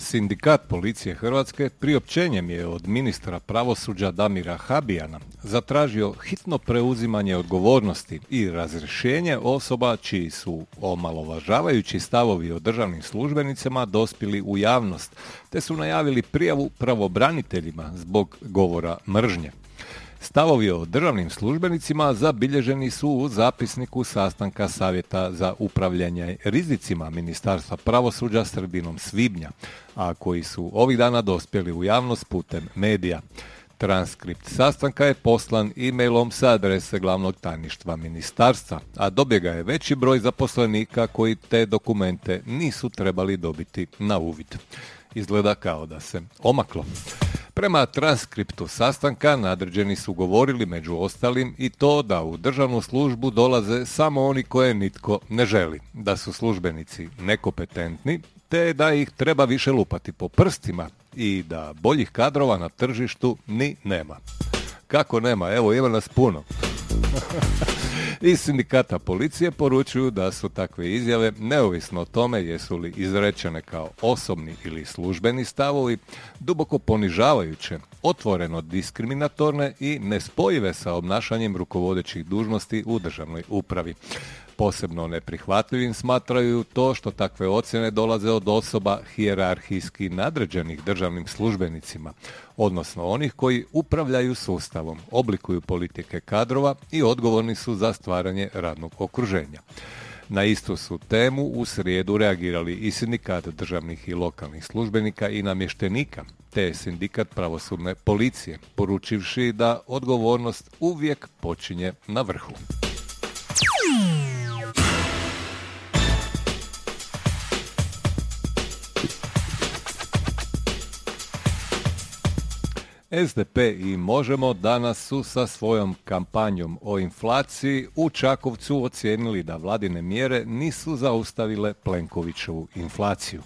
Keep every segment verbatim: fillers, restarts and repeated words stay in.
Sindikat policije Hrvatske priopćenjem je od ministra pravosuđa Damira Habijana zatražio hitno preuzimanje odgovornosti i razrješenje osoba čiji su omalovažavajući stavovi o državnim službenicima dospjeli u javnost, te su najavili prijavu pravobraniteljima zbog govora mržnje. Stavovi o državnim službenicima zabilježeni su u zapisniku sastanka Savjeta za upravljanje rizicima Ministarstva pravosuđa sredinom svibnja, a koji su ovih dana dospjeli u javnost putem medija. Transkript sastanka je poslan e-mailom sa adrese glavnog tajništva ministarstva, a dobije ga je veći broj zaposlenika koji te dokumente nisu trebali dobiti na uvid. Izgleda kao da se omaklo. Prema transkriptu sastanka nadređeni su govorili među ostalim i to da u državnu službu dolaze samo oni koje nitko ne želi, da su službenici nekompetentni, te da ih treba više lupati po prstima i da boljih kadrova na tržištu ni nema. Kako nema? Evo, ima nas puno. Iz sindikata policije poručuju da su takve izjave, neovisno o tome jesu li izrečene kao osobni ili službeni stavovi, duboko ponižavajuće, otvoreno diskriminatorne i nespojive sa obnašanjem rukovodećih dužnosti u državnoj upravi. Posebno neprihvatljivim smatraju to što takve ocjene dolaze od osoba hijerarhijski nadređenih državnim službenicima, odnosno onih koji upravljaju sustavom, oblikuju politike kadrova i odgovorni su za stvaranje radnog okruženja. Na istu su temu u srijedu reagirali i sindikat državnih i lokalnih službenika i namještenika, te sindikat pravosudne policije, poručivši da odgovornost uvijek počinje na vrhu. S D P i Možemo danas su sa svojom kampanjom o inflaciji u Čakovcu ocijenili da vladine mjere nisu zaustavile Plenkovićevu inflaciju.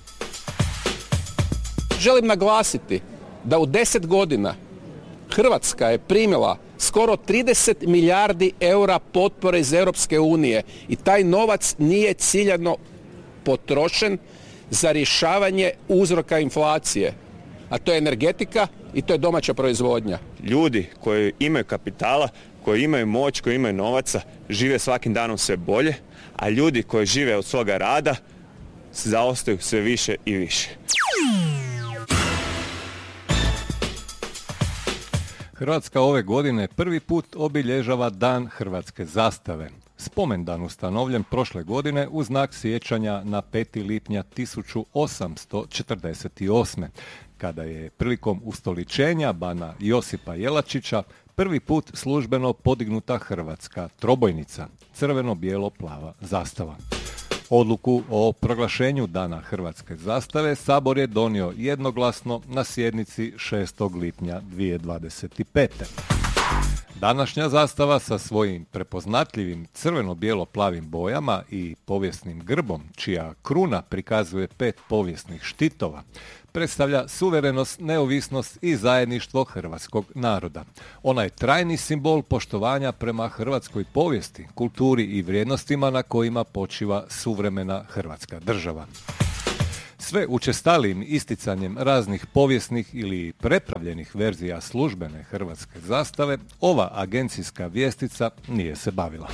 Želim naglasiti da u deset godina Hrvatska je primila skoro trideset milijardi eura potpore iz Europske unije i taj novac nije ciljano potrošen za rješavanje uzroka inflacije, a to je energetika i to je domaća proizvodnja. Ljudi koji imaju kapitala, koji imaju moć, koji imaju novaca, žive svakim danom sve bolje, a ljudi koji žive od svoga rada zaostaju sve više i više. Hrvatska ove godine prvi put obilježava Dan hrvatske zastave. Spomendan ustanovljen prošle godine u znak sjećanja na peti lipnja tisuću osamsto četrdeset osme. kada je prilikom ustoličenja bana Josipa Jelačića prvi put službeno podignuta hrvatska trobojnica, crveno-bijelo-plava zastava. Odluku o proglašenju Dana hrvatske zastave Sabor je donio jednoglasno na sjednici šestog lipnja dvije tisuće dvadeset pete. Današnja zastava sa svojim prepoznatljivim crveno-bijelo-plavim bojama i povijesnim grbom, čija kruna prikazuje pet povijesnih štitova, predstavlja suverenost, neovisnost i zajedništvo hrvatskog naroda. Ona je trajni simbol poštovanja prema hrvatskoj povijesti, kulturi i vrijednostima na kojima počiva suvremena hrvatska država. Sve učestalijim isticanjem raznih povijesnih ili prepravljenih verzija službene hrvatske zastave, ova agencijska vijestica nije se bavila.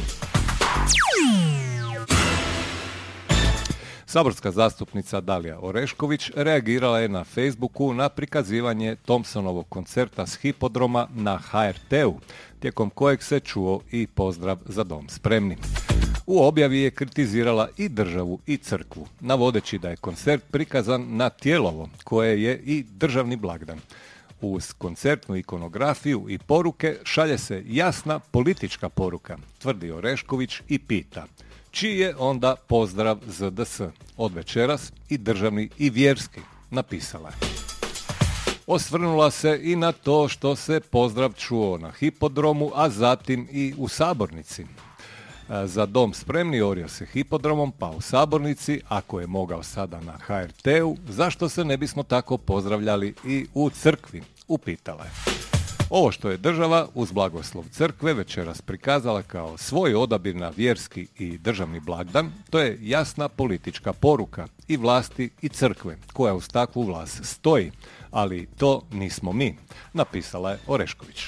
Saborska zastupnica Dalija Orešković reagirala je na Facebooku na prikazivanje Thompsonovog koncerta s hipodroma na ha er te u, tijekom kojeg se čuo i pozdrav Za dom spremni. U objavi je kritizirala i državu i crkvu, navodeći da je koncert prikazan na Tijelovo, koje je i državni blagdan. Uz koncertnu ikonografiju i poruke šalje se jasna politička poruka, tvrdi Orešković i pita: čiji je onda pozdrav ze de es, od večeras i državni i vjerski, napisala je. Osvrnula se i na to što se pozdrav čuo na hipodromu, a zatim i u sabornici. Za dom spremni orio se hipodromom, pa u sabornici, ako je mogao sada na ha er te u, zašto se ne bismo tako pozdravljali i u crkvi, upitala je. Ovo što je država uz blagoslov crkve večeras prikazala kao svoj odabir na vjerski i državni blagdan, to je jasna politička poruka i vlasti i crkve koja uz takvu vlast stoji, ali to nismo mi, napisala je Orešković.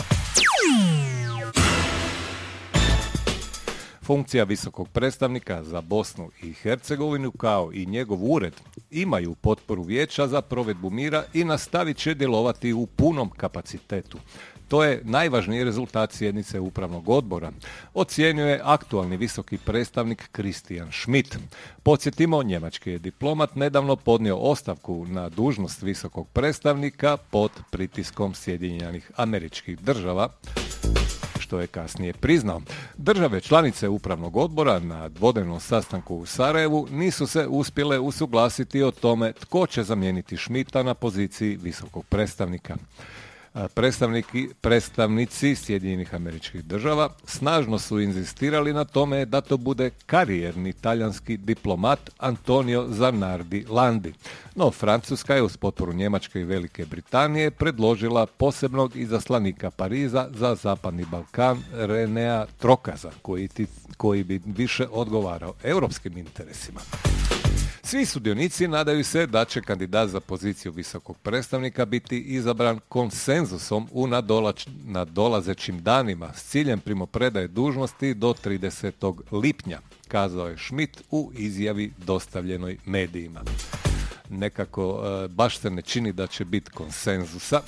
Funkcija visokog predstavnika za Bosnu i Hercegovinu kao i njegov ured imaju potporu Vijeća za provedbu mira i nastavit će djelovati u punom kapacitetu. To je najvažniji rezultat sjednice upravnog odbora, ocjenjuje aktualni visoki predstavnik Christian Schmidt. Podsjetimo, njemački je diplomat nedavno podnio ostavku na dužnost visokog predstavnika pod pritiskom Sjedinjenih Američkih Država, što je kasnije priznao. Države članice upravnog odbora na dvodnevnom sastanku u Sarajevu nisu se uspjele usuglasiti o tome tko će zamijeniti Schmidta na poziciji visokog predstavnika. Predstavniki, predstavnici Sjedinjenih Američkih Država snažno su inzistirali na tome da to bude karijerni talijanski diplomat Antonio Zanardi Landi. No, Francuska je uz potporu Njemačke i Velike Britanije predložila posebnog izaslanika Pariza za Zapadni Balkan Renea Trokaza, koji, ti, koji bi više odgovarao europskim interesima. Svi sudionici nadaju se da će kandidat za poziciju visokog predstavnika biti izabran konsenzusom u nadolač, nadolazećim danima s ciljem primopredaje dužnosti do tridesetog lipnja, kazao je Schmidt u izjavi dostavljenoj medijima. Nekako e, baš se ne čini da će biti konsenzusa,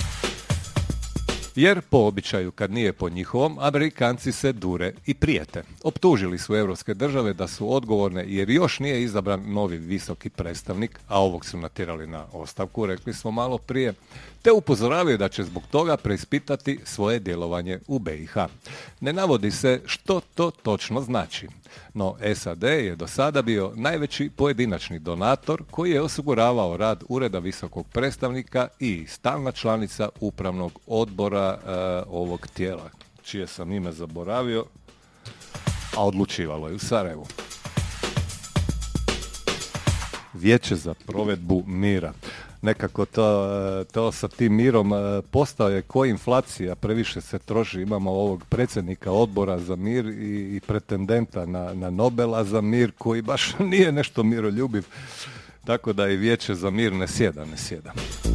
jer po običaju kad nije po njihovom, Amerikanci se dure i prijete. Optužili su europske države da su odgovorne jer još nije izabran novi visoki predstavnik, a ovog su natjerali na ostavku, rekli smo malo prije, te upozoravaju da će zbog toga preispitati svoje djelovanje u be i ha. Ne navodi se što to točno znači, no es a de je do sada bio najveći pojedinačni donator koji je osiguravao rad Ureda visokog predstavnika i stalna članica upravnog odbora e, ovog tijela, čije sam ime zaboravio, a odlučivalo je u Sarajevu. Vijeće za provedbu mira. Nekako to, to sa tim mirom postao je ko inflacija, previše se troši. Imamo ovog predsjednika odbora za mir i, i pretendenta na, na Nobela za mir koji baš nije nešto miroljubiv, tako da i Vijeće za mir ne sjeda, ne sjeda.